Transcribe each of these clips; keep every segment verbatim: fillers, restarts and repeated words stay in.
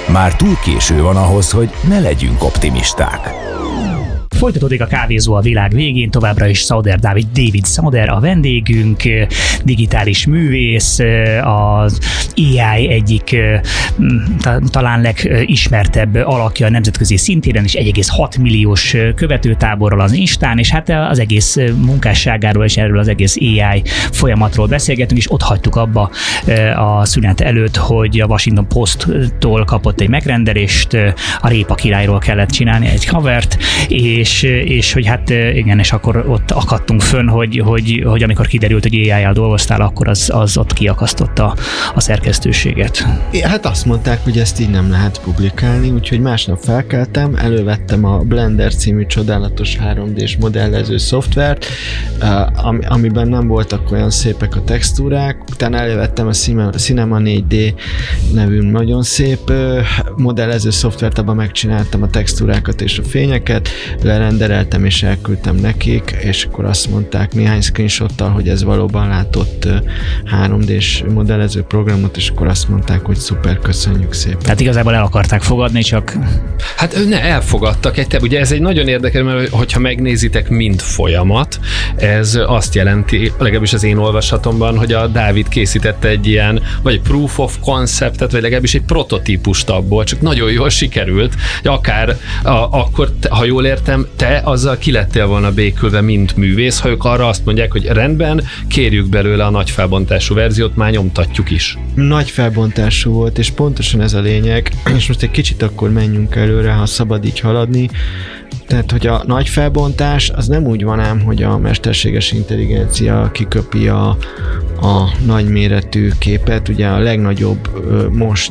Már túl késő van ahhoz, hogy ne legyünk optimisták. Folytatódik a kávézó a világ végén, továbbra is Sauder Dávid, David Sauder a vendégünk, digitális művész, az á i egyik talán legismertebb alakja a nemzetközi szintéren, és egy egész hat milliós követőtáborral az Instán, és hát az egész munkásságáról és erről az egész á i folyamatról beszélgetünk, és ott hagytuk abba a szünet előtt, hogy a Washington Post-tól kapott egy megrendelést, a Répa királyról kellett csinálni egy covert, és És, és hogy hát igen, és akkor ott akadtunk fönn, hogy, hogy, hogy amikor kiderült, hogy á i-jal dolgoztál, akkor az, az ott kiakasztotta a szerkesztőséget. Hát azt mondták, hogy ezt így nem lehet publikálni, úgyhogy másnap felkeltem, elővettem a Blender című csodálatos három dés modellező szoftvert, amiben nem voltak olyan szépek a textúrák, utána elővettem a Cinema négy dé nevű nagyon szép modellező szoftvert, abban megcsináltam a textúrákat és a fényeket, lerendereltem és elküldtem nekik, és akkor azt mondták néhány screenshottal, hogy ez valóban látott három dés modellező programot, és akkor azt mondták, hogy szuper, köszönjük szépen. Tehát igazából el akarták fogadni, csak... Hát ne, elfogadtak. Egy, ugye ez egy nagyon érdekes, mert hogyha megnézitek mint folyamat, ez azt jelenti, legalábbis az én olvasatomban, hogy a Dávid készítette egy ilyen, vagy proof of conceptet, vagy legalábbis egy prototípust abból, csak nagyon jól sikerült, hogy akár a, akkor, ha jól értem, te azzal ki lettél volna békülve, mint művész, ha ők arra azt mondják, hogy rendben, kérjük belőle a nagy felbontású verziót, már nyomtatjuk is. Nagy felbontású volt, és pontosan ez a lényeg, és most egy kicsit akkor menjünk előre, ha szabad így haladni. Tehát, hogy a nagy felbontás az nem úgy van ám, hogy a mesterséges intelligencia kiköpi a, a nagyméretű képet. Ugye a legnagyobb most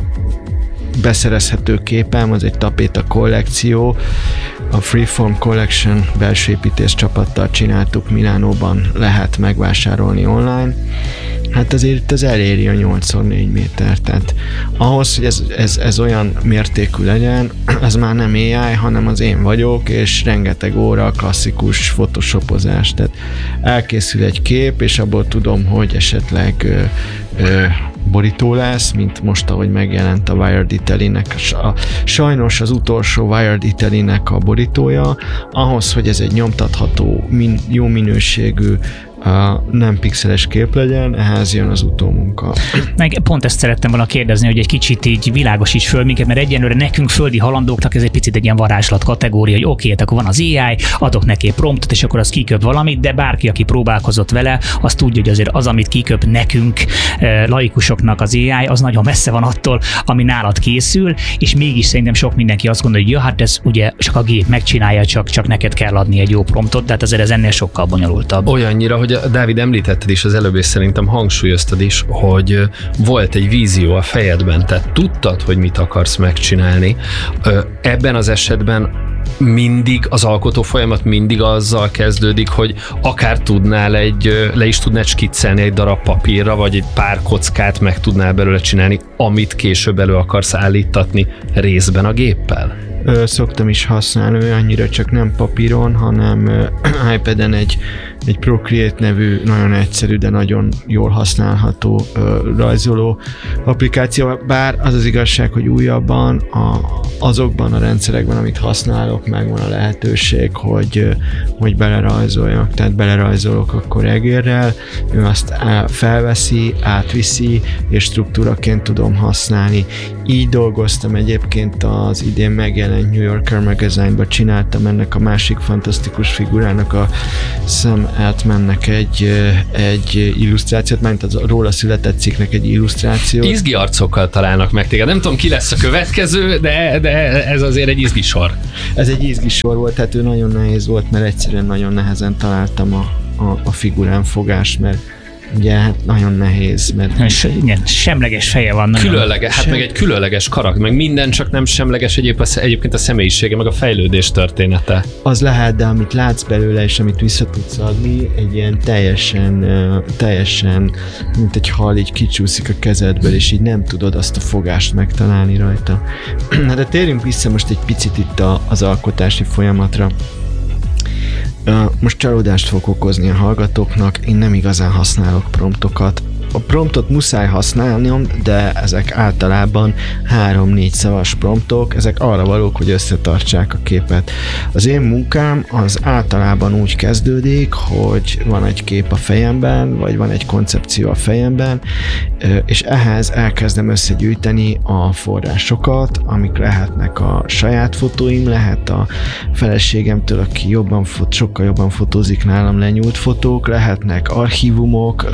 beszerezhető képem, az egy tapéta kollekció, a Freeform Collection belső építész csapattal csináltuk Milánóban, lehet megvásárolni online. Hát azért itt az eléri a nyolc szor négy méter, tehát ahhoz, hogy ez, ez, ez olyan mértékű legyen, az már nem á i, hanem az én vagyok, és rengeteg óra klasszikus photoshopozás, tehát elkészül egy kép, és abból tudom, hogy esetleg ö, ö, borító lesz, mint most, ahogy megjelent a Wired Italy-nek, a, sajnos az utolsó Wired Italy-nek a borítója, ahhoz, hogy ez egy nyomtatható, min, jó minőségű, a nem pixeles kép legyen, ehhez jön az utómunka. Meg pont ezt szerettem volna kérdezni, hogy egy kicsit így világosíts föl minket, mert egyenlőre nekünk földi halandóknak ez egy picit egy ilyen varázslat kategória, hogy oké, okay, akkor van az á i, adok neki egy promptot, és akkor az kiköp valamit, de bárki, aki próbálkozott vele, az tudja, hogy azért az, amit kiköp nekünk, laikusoknak az á i, az nagyon messze van attól, ami nálad készül, és mégis szerintem sok mindenki azt gondolja, hogy ja, hát ez ugye csak a gép megcsinálja, csak, csak neked kell adni egy jó promptot, tehát azért ez ennél sokkal bonyolultabb. Olyannyira, hogy Dávid, említetted is az előbb, és szerintem hangsúlyoztad is, hogy volt egy vízió a fejedben, tehát tudtad, hogy mit akarsz megcsinálni. Ebben az esetben mindig az alkotó folyamat mindig azzal kezdődik, hogy akár tudnál egy, le is tudnád skiccelni egy darab papírra, vagy egy pár kockát meg tudnál belőle csinálni, amit később elő akarsz állítatni részben a géppel? Szoktam is használni, annyira csak nem papíron, hanem iPaden egy, egy Procreate nevű, nagyon egyszerű, de nagyon jól használható rajzoló applikáció, bár az az igazság, hogy újabban a, azokban a rendszerekben, amit használok, megvan a lehetőség, hogy, hogy belerajzoljak, tehát belerajzolok akkor egérrel, ő azt felveszi, átviszi, és struktúraként tudom használni. Így dolgoztam egyébként az idén megjelent New Yorker Magazine-ba, csináltam ennek a másik fantasztikus figurának, a Sam Altmannek egy, egy illusztrációt, mert az róla született cikknek egy illusztrációt. Izgi arcokkal találnak meg téged. Nem tudom, ki lesz a következő, de, de ez azért egy izgi sor. Ez egy izgi sor volt, tehát ő nagyon nehéz volt, mert egyszerűen nagyon nehezen találtam a, a, a figurán fogást, mert ugye hát nagyon nehéz, mert... Igen, semleges feje van. Különleges, hát sem... meg egy különleges karakter, meg minden csak nem semleges egyébként a személyisége, meg a fejlődés története. Az lehet, de amit látsz belőle, és amit vissza tudsz adni, egy ilyen teljesen, teljesen, mint egy hal, így kicsúszik a kezedből, és így nem tudod azt a fogást megtalálni rajta. De térjünk vissza most egy picit itt az alkotási folyamatra. Most csalódást fog okozni a hallgatóknak, én nem igazán használok promptokat, a promptot muszáj használnom, de ezek általában három-négy szavas promptok, ezek arra valók, hogy összetartsák a képet. Az én munkám az általában úgy kezdődik, hogy van egy kép a fejemben, vagy van egy koncepció a fejemben, és ehhez elkezdem összegyűjteni a forrásokat, amik lehetnek a saját fotóim, lehet a feleségemtől, aki jobban fot, sokkal jobban fotózik nálam, lenyúlt fotók, lehetnek archívumok,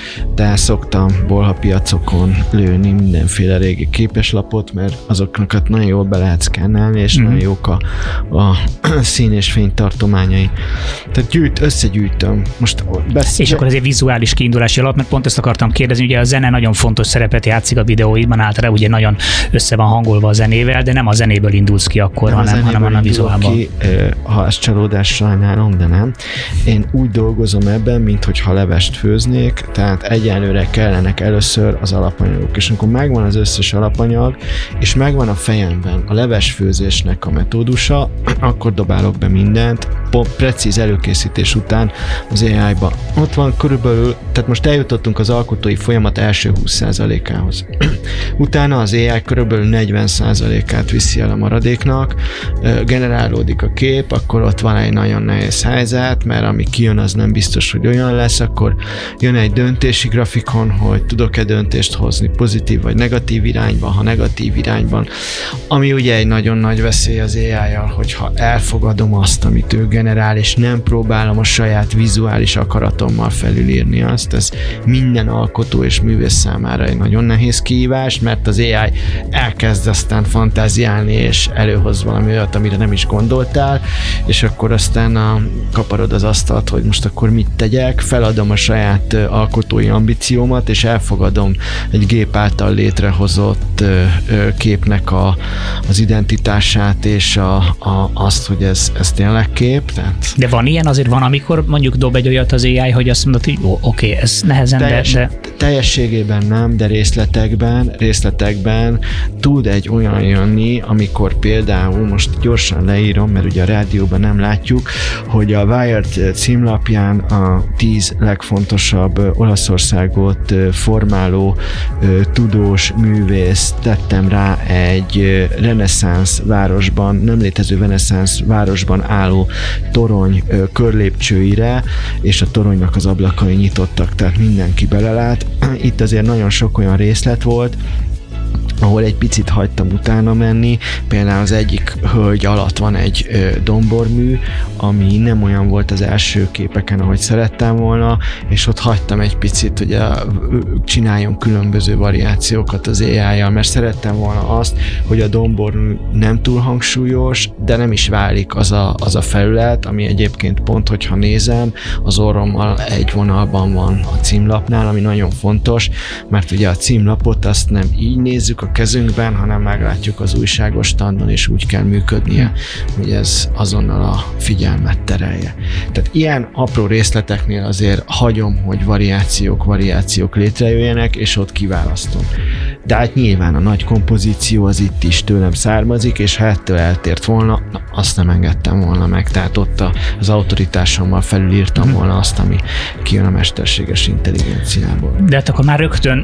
de szoktam bolhapiacokon lőni mindenféle régi képeslapot, mert azoknak nagyon jól be lehet szkennelni, és mm. nagyon jók a, a szín és fénytartományai. Tehát gyűjt, összegyűjtöm. Most beszél... És akkor ez egy vizuális kiindulási alap, mert pont ezt akartam kérdezni, ugye a zene nagyon fontos szerepet játszik a videóidban, általában ugye nagyon össze van hangolva a zenével, de nem a zenéből indulsz ki akkor, nem hanem, hanem a vizuálban. Ki, ha ez csalódás, sajnálom, de nem. Én úgy dolgozom ebben, mint hogyha levest főznék, tehát egyenlőre kellenek először az alapanyagok, és amikor megvan az összes alapanyag, és megvan a fejemben a levesfőzésnek a metódusa, akkor dobálok be mindent, pont precíz előkészítés után az á í-ba. Ott van körülbelül, tehát most eljutottunk az alkotói folyamat első húsz százalékához. Utána az á í körülbelül negyven százalékát viszi el a maradéknak, generálódik a kép, akkor ott van egy nagyon nehéz helyzet, mert ami kijön, az nem biztos, hogy olyan lesz, akkor jön egy döntési grafikon, hogy tudok-e döntést hozni pozitív vagy negatív irányban, ha negatív irányban, ami ugye egy nagyon nagy veszély az á í-jal, hogyha elfogadom azt, amit ő generál, és nem próbálom a saját vizuális akaratommal felülírni azt, ez minden alkotó és művész számára egy nagyon nehéz kihívás, mert az á í elkezd aztán fantáziálni, és előhoz valami olyat, amire nem is gondoltál, és akkor aztán a, kaparod az asztalt, hogy most akkor mit tegyek, feladom a saját alkotói ambíciómat, és elfogadom egy gép által létrehozott képnek a, az identitását, és a, a, azt, hogy ez, ez tényleg kép. Tehát... De van ilyen, azért van, amikor mondjuk dob egy olyat az á í, hogy azt mondod, hogy ó, oké, ez nehezen, Teljes, de... Teljességében nem, de részletekben, részletekben tud egy olyan jönni, amikor például, most gyorsan leírom, mert ugye a rádióban nem látjuk, hogy a Wired címlapján a tíz legfontosabb Olaszországot formáló tudós művész tettem rá egy reneszánsz városban, nem létező reneszánsz városban álló torony körlépcsőire, és a toronynak az ablakai nyitottak, tehát mindenki belelát. Itt azért nagyon sok olyan részlet volt, ahol egy picit hagytam utána menni, például az egyik hölgy alatt van egy ö, dombormű, ami nem olyan volt az első képeken, ahogy szerettem volna, és ott hagytam egy picit, hogy a, csináljon különböző variációkat az á í-jal, mert szerettem volna azt, hogy a dombormű nem túl hangsúlyos, de nem is válik az a, az a felület, ami egyébként pont, hogyha nézem, az orrommal egy vonalban van a címlapnál, ami nagyon fontos, mert ugye a címlapot azt nem így nézzük a kezünkben, hanem meglátjuk az újságos standon, és úgy kell működnie, hogy ez azonnal a figyelmet terelje. Tehát ilyen apró részleteknél azért hagyom, hogy variációk, variációk létrejöjjenek, és ott kiválasztom. De hát nyilván a nagy kompozíció az itt is tőlem származik, és ha ettől eltért volna, na, azt nem engedtem volna meg. Tehát ott az autoritásommal felülírtam volna azt, ami kijön a mesterséges intelligenciából. De hát akkor már rögtön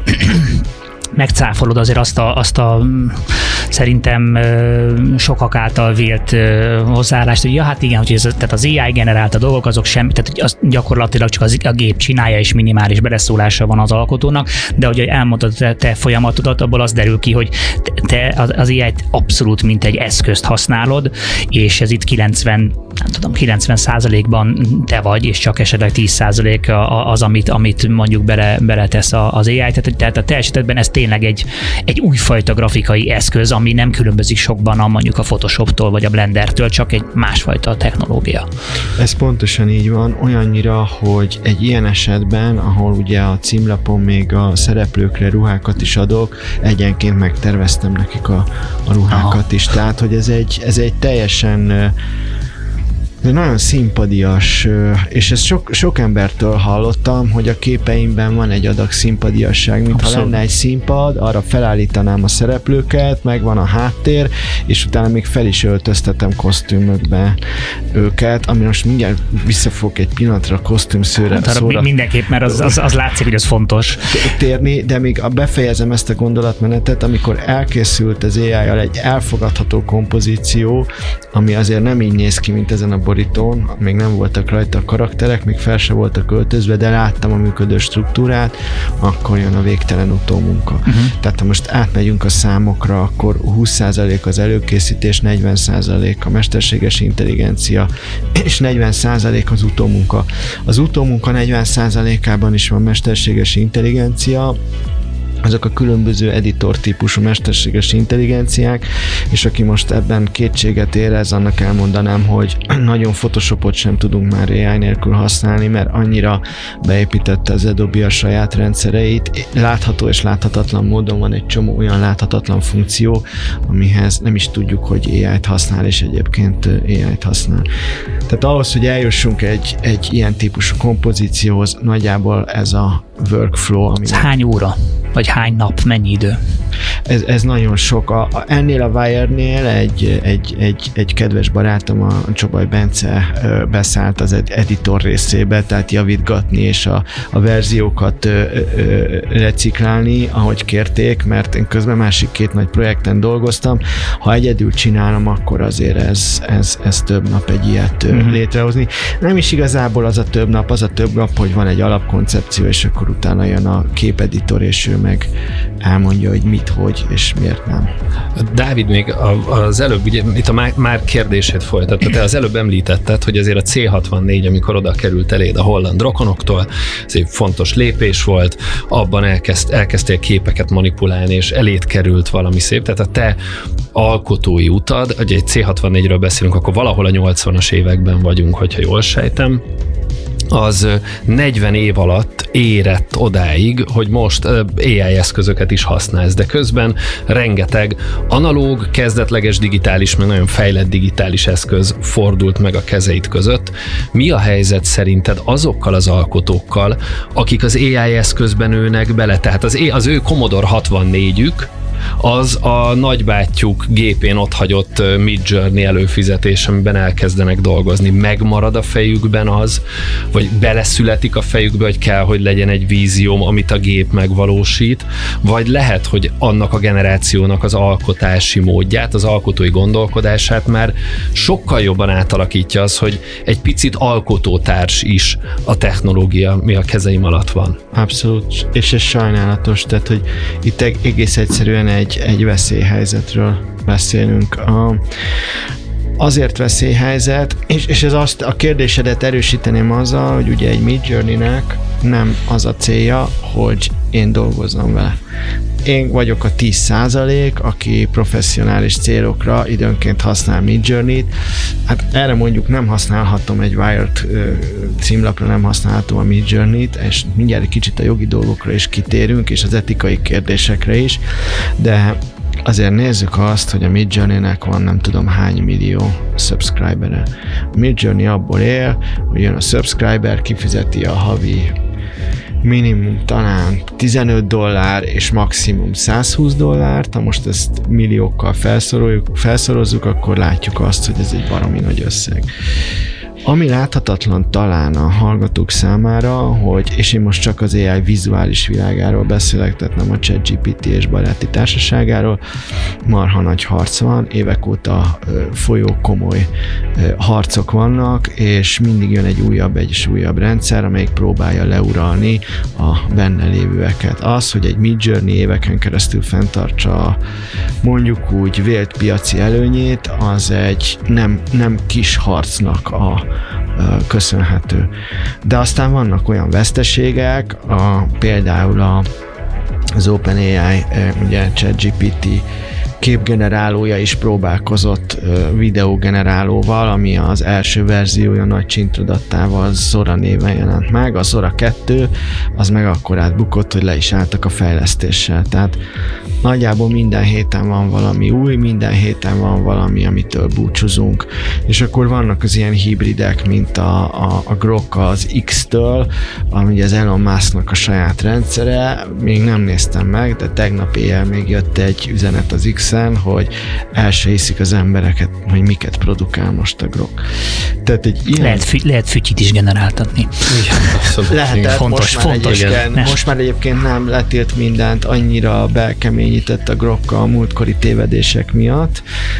megcáfolod azért azt a, azt a szerintem sokak által vélt hozzáállást, hogy ja, hát igen, hogy ez, tehát az á í generálta dolgok, azok semmi, tehát az gyakorlatilag csak az, a gép csinálja, és minimális beleszólása van az alkotónak, de hogy elmondtad te, te folyamatodat, abból az derül ki, hogy te az á í-t abszolút mint egy eszközt használod, és ez itt kilencven, nem tudom, kilencven százalékban te vagy, és csak esetleg tíz százalék az, amit, amit mondjuk bele, beletesz az á í, tehát, tehát a te esetedben ez tényleg egy, egy újfajta grafikai eszköz, ami nem különbözik sokban a mondjuk a Photoshoptól vagy a Blendertől, csak egy másfajta technológia. Ez pontosan így van, olyannyira, hogy egy ilyen esetben, ahol ugye a címlapon még a szereplőkre ruhákat is adok, egyenként megterveztem nekik a, a ruhákat Aha. is, tehát hogy ez egy, ez egy teljesen de nagyon szimpadias, és ezt sok, sok embertől hallottam, hogy a képeimben van egy adag szimpadiasság, mintha Abszolút. lenne egy színpad, arra felállítanám a szereplőket, megvan a háttér, és utána még fel is öltöztetem kosztümökbe őket, ami most mindjárt visszafog egy pillanatra a kosztümszőre. Hát arra mindenképp, mert az, az, az látszik, hogy az fontos. Térni, de még befejezem ezt a gondolatmenetet, amikor elkészült az á í-jal egy elfogadható kompozíció, ami azért nem így néz ki, mint ezen a borítón, még nem voltak rajta a karakterek, még fel se voltak öltözve, de láttam a működő struktúrát, akkor jön a végtelen utómunka. Uh-huh. Tehát ha most átmegyünk a számokra, akkor húsz százalék az előkészítés, negyven százalék a mesterséges intelligencia, és negyven százalék az utómunka. Az utómunka negyven százalékában is van mesterséges intelligencia, azok a különböző editor típusú mesterséges intelligenciák, és aki most ebben kétséget érez, annak elmondanám, hogy nagyon Photoshopot sem tudunk már á í nélkül használni, mert annyira beépítette az Adobe a saját rendszereit. Látható és láthatatlan módon van egy csomó olyan láthatatlan funkció, amihez nem is tudjuk, hogy á í-t használ, és egyébként á í-t használ. Tehát ahhoz, hogy eljussunk egy, egy ilyen típusú kompozícióhoz, nagyjából ez a workflow, ami... Ez hány óra? Vagy hány nap? Mennyi idő? Ez, ez nagyon sok. A, a, ennél a Wire-nél egy, egy, egy, egy kedves barátom, a Csobaj Bence beszállt az editor részébe, tehát javítgatni és a, a verziókat ö, ö, reciklálni, ahogy kérték, mert én közben másik két nagy projekten dolgoztam. Ha egyedül csinálom, akkor azért ez, ez, ez több nap egy ilyet mm-hmm. létrehozni. Nem is igazából az a több nap, az a több nap, hogy van egy alapkoncepció, és akkor utána jön a képeditor, és ő meg elmondja, hogy mit, hogy és miért nem. Dávid, még az előbb, ugye itt a már kérdését folytatta, te az előbb említetted, hogy azért a cé hatvannégy, amikor oda került eléd a holland rokonoktól, ez egy fontos lépés volt, abban elkezd, elkezdtél képeket manipulálni, és eléd került valami szép, tehát a te alkotói utad, hogy egy cé hatvannégyről beszélünk, akkor valahol a nyolcvanas években vagyunk, hogyha jól sejtem, az negyven év alatt érett odáig, hogy most á í eszközöket is használsz, de közben rengeteg analóg, kezdetleges digitális, meg nagyon fejlett digitális eszköz fordult meg a kezeid között. Mi a helyzet szerinted azokkal az alkotókkal, akik az á í eszközben nőnek bele? Tehát az, az ő Commodore hatvannégyük, az a nagybátyjuk gépén otthagyott Midjourney előfizetés, amiben elkezdenek dolgozni. Megmarad a fejükben az, vagy beleszületik a fejükbe, hogy kell, hogy legyen egy vízióm, amit a gép megvalósít, vagy lehet, hogy annak a generációnak az alkotási módját, az alkotói gondolkodását már sokkal jobban átalakítja az, hogy egy picit alkotótárs is a technológia, mi a kezeim alatt van. Abszolút, és ez sajnálatos, tehát, hogy itt egész egyszerűen egy, egy veszélyhelyzetről beszélünk. A, azért veszélyhelyzet, és, és ez azt a kérdésedet erősíteném azzal, hogy ugye egy Midjourney-nek nem az a célja, hogy én dolgozzam vele. Én vagyok a tíz százalék, aki professzionális célokra időnként használ Midjourney-t. Hát erre mondjuk nem használhatom egy Wired címlapra, nem használhatom a Midjourney-t, és mindjárt egy kicsit a jogi dolgokra is kitérünk, és az etikai kérdésekre is, de azért nézzük azt, hogy a Midjourney-nek van nem tudom hány millió subscribere. A Midjourney abból él, hogy jön a subscriber, kifizeti a havi minimum talán tizenöt dollár és maximum százhúsz dollárt, ha most ezt milliókkal felszorozzuk, akkor látjuk azt, hogy ez egy baromi nagy összeg. Ami láthatatlan talán a hallgatók számára, hogy, és én most csak az á í vizuális világáról beszélek, tehát nem a ChatGPT és baráti társaságáról, marha nagy harc van, évek óta folyó komoly harcok vannak, és mindig jön egy újabb, egy újabb rendszer, amelyik próbálja leuralni a benne lévőeket. Az, hogy egy Midjourney éveken keresztül fenntartsa mondjuk úgy vélt piaci előnyét, az egy nem, nem kis harcnak a köszönhető. De aztán vannak olyan veszteségek, a, például a, az OpenAI, ugye ChatGPT képgenerálója is próbálkozott videógenerálóval, ami az első verziója nagy csintrodattával Zora néven jelent meg. A Zora kettő az meg akkor átbukott, hogy le is álltak a fejlesztéssel. Tehát nagyjából minden héten van valami új, minden héten van valami, amitől búcsúzunk. És akkor vannak az ilyen hibridek, mint a, a, a Grok az X-től, ami az Elon Musknak a saját rendszere. Még nem néztem meg, de tegnap éjjel még jött egy üzenet az X-en, hogy el se hiszik az embereket, hogy miket produkál most a Grok. Tehát egy ilyen... Lehet, fü- lehet fütyit is generáltatni. Lehetett, fontos, most, már fontos, egyébként, most már egyébként nem letilt mindent, annyira belkeményített a Grokkal a múltkori tévedések miatt,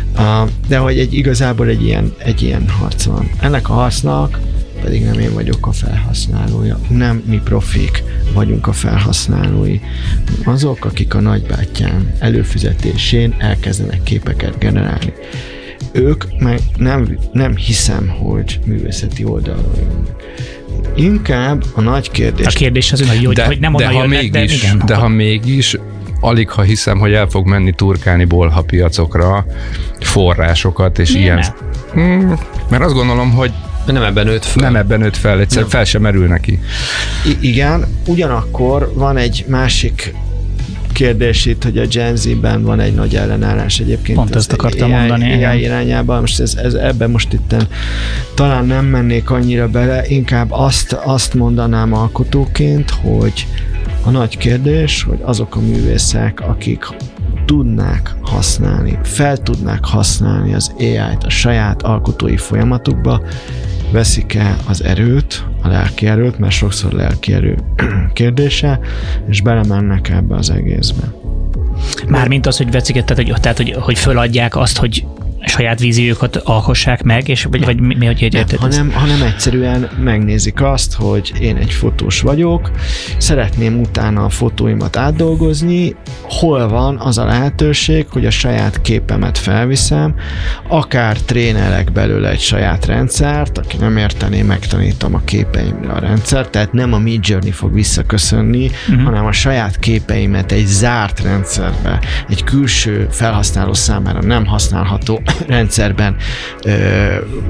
de hogy egy, igazából egy ilyen, egy ilyen harc van. Ennek a harcnak pedig nem én vagyok a felhasználója. Nem mi profik vagyunk a felhasználói. Azok, akik a nagybátyám előfizetésén elkezdenek képeket generálni. Ők meg nem, nem hiszem, hogy művészeti oldalról jönnek. Inkább a nagy kérdés... A kérdés az, hogy, de, hogy nem de onnan ha jönnek, mégis, de igen. De ha mégis, alig ha hiszem, hogy el fog menni turkálni bolha piacokra forrásokat, és Milyen ilyen... Hmm, mert azt gondolom, hogy nem ebben nőtt fel. Nem ebben nőtt fel, egyszer fel sem merül neki. I- igen, ugyanakkor van egy másik kérdés itt, hogy a Gen Z-ben van egy nagy ellenállás egyébként. Pont ezt akartam á i, mondani. á i irányában. Most ez, ez, ebben most itten talán nem mennék annyira bele, inkább azt, azt mondanám alkotóként, hogy a nagy kérdés, hogy azok a művészek, akik tudnák használni, fel tudnák használni az á i-t a saját alkotói folyamatukba, veszik-e az erőt, a lelki erőt, mert sokszor lelki erő kérdése, és belemennek ebbe az egészbe. Mármint az, hogy veszik, tehát, hogy, tehát, hogy, hogy föladják azt, hogy saját víziókat alkossák meg, és vagy, vagy mi, mi hogy érted? Hanem, hanem egyszerűen megnézik azt, hogy én egy fotós vagyok, szeretném utána a fotóimat átdolgozni, hol van az a lehetőség, hogy a saját képemet felviszem, akár trénelek belőle egy saját rendszert, aki nem értené, megtanítom a képeimre a rendszert, tehát nem a Midjourney fog visszaköszönni, uh-huh. hanem a saját képeimet egy zárt rendszerbe, egy külső felhasználó számára nem használható rendszerben ö,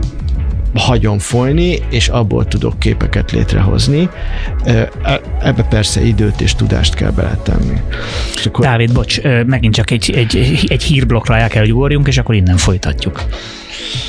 hagyom folyni, és abból tudok képeket létrehozni. Ebbe persze időt és tudást kell beletenni. Akkor... Dávid, bocs, megint csak egy, egy, egy hírblokkra el kell, hogy ugorjunk, és akkor innen folytatjuk.